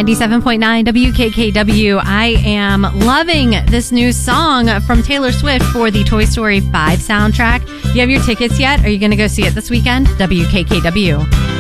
97.9 WKKW. I am loving this new song from Taylor Swift for the Toy Story 5 soundtrack. You have your tickets yet? Are you going to go see it this weekend? WKKW.